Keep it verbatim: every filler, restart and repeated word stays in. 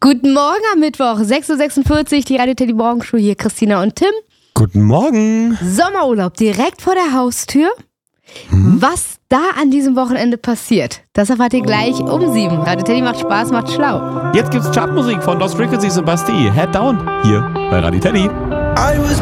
Guten Morgen am Mittwoch, sechs Uhr sechsundvierzig, die Radio Teddy Morgenshow, hier Christina und Tim. Guten Morgen. Sommerurlaub direkt vor der Haustür. Hm? Was da an diesem Wochenende passiert, das erfahrt ihr gleich um sieben. Radio Teddy macht Spaß, macht schlau. Jetzt gibt's Chartmusik von Lost Frequencies und Bastille. Head Down, hier bei Radio Teddy. I was